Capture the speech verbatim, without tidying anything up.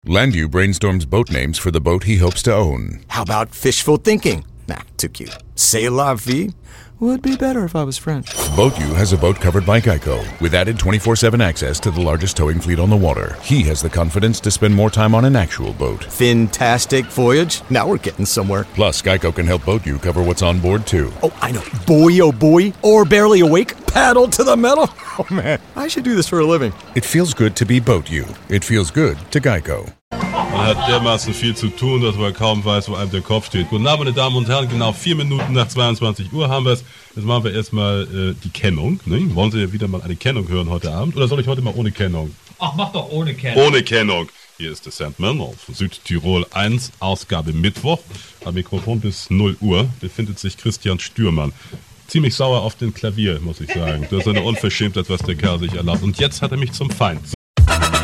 Landu brainstorms boat names for the boat he hopes to own. How about fishful thinking? Nah, too cute. C'est la vie would be better if I was French. BoatU has a boat covered by Geico, with added twenty-four seven access to the largest towing fleet on the water. He has the confidence to spend more time on an actual boat. Fantastic voyage. Now we're getting somewhere. Plus, Geico can help BoatU cover what's on board, too. Oh, I know. Boy, oh boy. Or barely awake. Paddle to the metal. Oh, man. I should do this for a living. It feels good to be BoatU. It feels good to Geico. Man hat dermaßen viel zu tun, dass man kaum weiß, wo einem der Kopf steht. Guten Abend, meine Damen und Herren, genau vier Minuten nach zweiundzwanzig Uhr haben wir es. Jetzt machen wir erstmal äh, die Kennung. Ne? Wollen Sie wieder mal eine Kennung hören heute Abend? Oder soll ich heute mal ohne Kennung? Ach, mach doch ohne Kennung. Ohne Kennung. Hier ist der Sandman auf Südtirol eins, Ausgabe Mittwoch. Am Mikrofon bis null Uhr befindet sich Christian Stürmann. Ziemlich sauer auf den Klavier, muss ich sagen. Das ist eine Unverschämtheit, was der Kerl sich erlaubt. Und jetzt hat er mich zum Feind.